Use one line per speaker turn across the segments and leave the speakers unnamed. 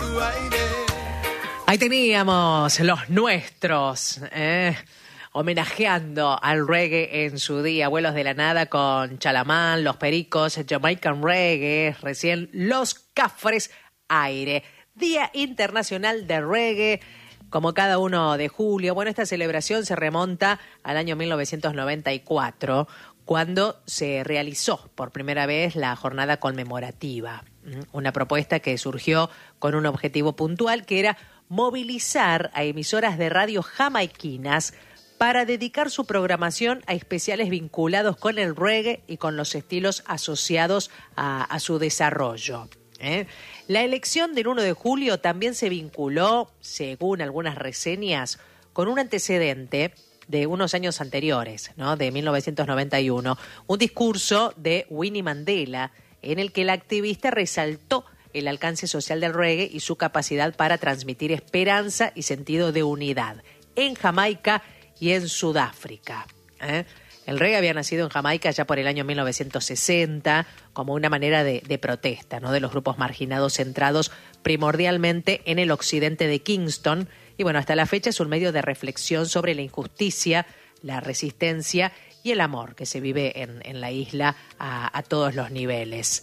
Ahí teníamos los nuestros, homenajeando al reggae en su día. Abuelos de la Nada con Chalamán, Los Pericos, Jamaican Reggae, recién Los Cafres Aire. Día Internacional de Reggae, como cada 1 de julio. Bueno, esta celebración se remonta al año 1994, cuando se realizó por primera vez la jornada conmemorativa. Una propuesta que surgió con un objetivo puntual, que era movilizar a emisoras de radio jamaiquinas para dedicar su programación a especiales vinculados con el reggae y con los estilos asociados a su desarrollo. La elección del 1 de julio también se vinculó, según algunas reseñas, con un antecedente de unos años anteriores, ¿no? De 1991, un discurso de Winnie Mandela en el que el activista resaltó el alcance social del reggae y su capacidad para transmitir esperanza y sentido de unidad en Jamaica y en Sudáfrica. El reggae había nacido en Jamaica ya por el año 1960 como una manera de protesta, ¿no? De los grupos marginados centrados primordialmente en el occidente de Kingston. Y bueno, hasta la fecha es un medio de reflexión sobre la injusticia, la resistencia y el amor que se vive en la isla a todos los niveles.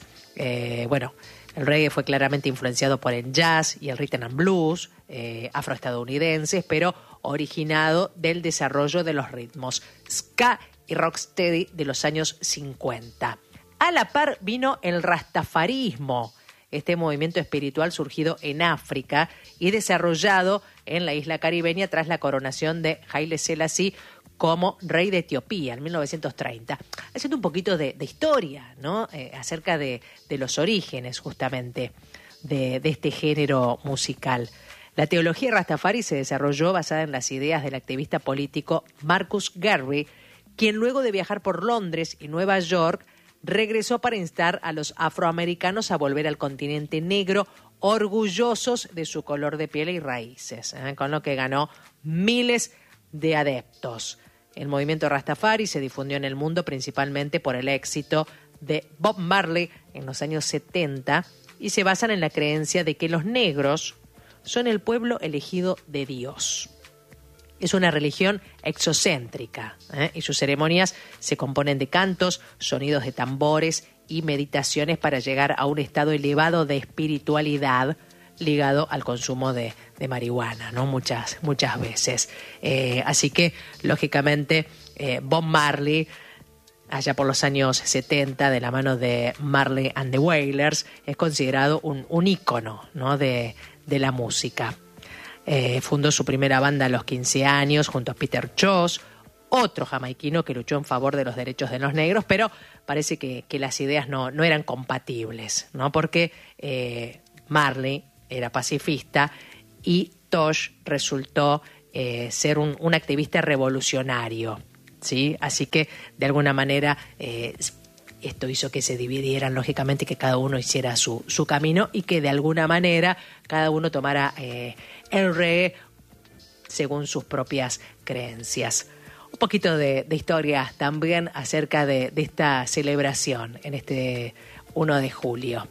El reggae fue claramente influenciado por el jazz y el rhythm and blues afroestadounidenses, pero originado del desarrollo de los ritmos ska y rocksteady de los años 50. A la par vino el rastafarismo, este movimiento espiritual surgido en África y desarrollado en la isla caribeña tras la coronación de Haile Selassie como rey de Etiopía en 1930. Haciendo un poquito de historia, ¿no? Acerca de los orígenes justamente de este género musical. La teología rastafari se desarrolló basada en las ideas del activista político Marcus Garvey, quien luego de viajar por Londres y Nueva York regresó para instar a los afroamericanos a volver al continente negro, orgullosos de su color de piel y raíces, con lo que ganó miles de adeptos. El movimiento Rastafari se difundió en el mundo principalmente por el éxito de Bob Marley en los años 70 y se basan en la creencia de que los negros son el pueblo elegido de Dios. Es una religión exocéntrica, y sus ceremonias se componen de cantos, sonidos de tambores y meditaciones para llegar a un estado elevado de espiritualidad ligado al consumo de marihuana, ¿no? Muchas veces. Así que, lógicamente, Bob Marley, allá por los años 70, de la mano de Marley and the Wailers, es considerado un ícono, ¿no? de la música. Fundó su primera banda a los 15 años junto a Peter Choss, otro jamaiquino que luchó en favor de los derechos de los negros, pero parece que las ideas no eran compatibles, ¿no? Porque Marley era pacifista y Tosh resultó ser un activista revolucionario, ¿sí? Así que, de alguna manera, esto hizo que se dividieran, lógicamente, que cada uno hiciera su camino y que, de alguna manera, cada uno tomara el reggae según sus propias creencias. Un poquito de historia también acerca de esta celebración en este 1 de julio.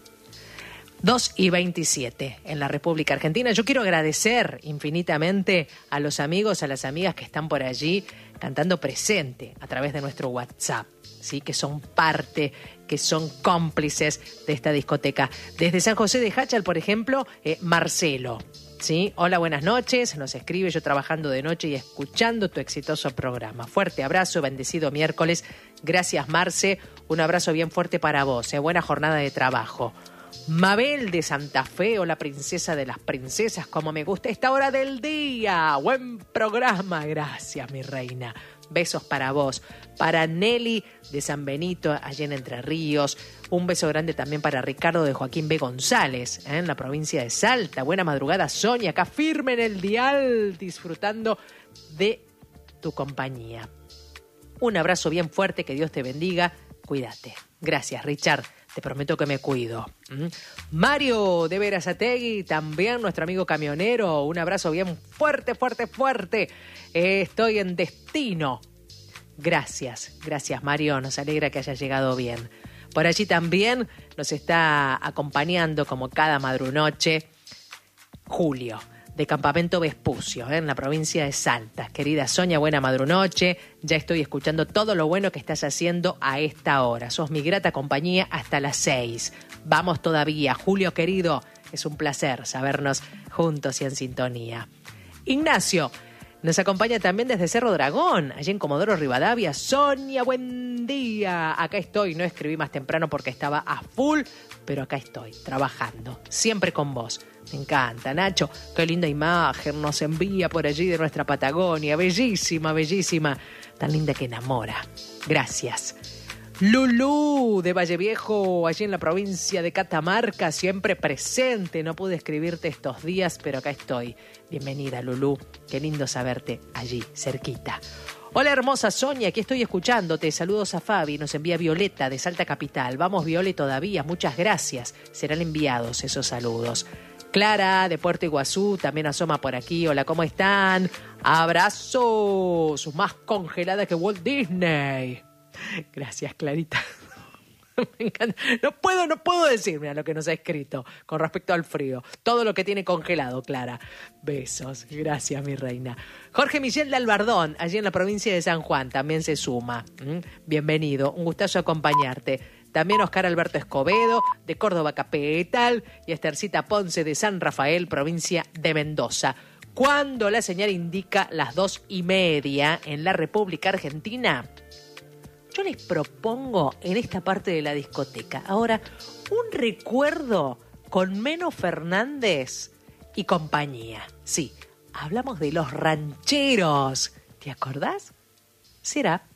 2:27 en la República Argentina. Yo quiero agradecer infinitamente a los amigos, a las amigas que están por allí cantando presente a través de nuestro WhatsApp, ¿sí? Que son parte, que son cómplices de esta discoteca. Desde San José de Hachal, por ejemplo, Marcelo. ¿Sí? Hola, buenas noches. Nos escribe: yo trabajando de noche y escuchando tu exitoso programa. Fuerte abrazo, bendecido miércoles. Gracias, Marce. Un abrazo bien fuerte para vos. Buena jornada de trabajo. Mabel de Santa Fe, o la princesa de las princesas, como me gusta esta hora del día. Buen programa, gracias, mi reina. Besos para vos. Para Nelly de San Benito, allí en Entre Ríos. Un beso grande también para Ricardo de Joaquín B. González, en la provincia de Salta. Buena madrugada, Sonia, acá firme en el dial, disfrutando de tu compañía. Un abrazo bien fuerte, que Dios te bendiga. Cuídate. Gracias, Richard. Te prometo que me cuido. Mario de Berazategui, también nuestro amigo camionero. Un abrazo bien fuerte, fuerte, fuerte. Estoy en destino. Gracias, Mario. Nos alegra que hayas llegado bien. Por allí también nos está acompañando, como cada madrunoche, Julio, de Campamento Vespucio, en la provincia de Salta. Querida Sonia, buena madrunoche. Ya estoy escuchando todo lo bueno que estás haciendo a esta hora. Sos mi grata compañía hasta las 6. Vamos todavía. Julio, querido, es un placer sabernos juntos y en sintonía. Ignacio nos acompaña también desde Cerro Dragón, allí en Comodoro Rivadavia. Sonia, buen día. Acá estoy, no escribí más temprano porque estaba a full, pero acá estoy, trabajando, siempre con vos. Me encanta, Nacho. Qué linda imagen nos envía por allí de nuestra Patagonia. Bellísima, bellísima. Tan linda que enamora. Gracias. Lulú de Valle Viejo, allí en la provincia de Catamarca, siempre presente. No pude escribirte estos días, pero acá estoy. Bienvenida, Lulú. Qué lindo saberte allí, cerquita. Hola, hermosa Sonia, aquí estoy escuchándote. Saludos a Fabi, nos envía Violeta de Salta Capital. Vamos, Viole, todavía. Muchas gracias. Serán enviados esos saludos. Clara, de Puerto Iguazú, también asoma por aquí. Hola, ¿cómo están? Abrazos, más congelada que Walt Disney. Gracias, Clarita. Me encanta. No puedo decir, mira lo que nos ha escrito con respecto al frío. Todo lo que tiene congelado, Clara. Besos. Gracias, mi reina. Jorge Michel de Albardón, allí en la provincia de San Juan, también se suma. Bienvenido, un gustazo acompañarte. También Oscar Alberto Escobedo, de Córdoba Capital, y Estercita Ponce, de San Rafael, provincia de Mendoza. Cuando la señal indica las 2:30 en la República Argentina, yo les propongo en esta parte de la discoteca ahora un recuerdo con Meno Fernández y compañía. Sí, hablamos de los rancheros. ¿Te acordás? Será.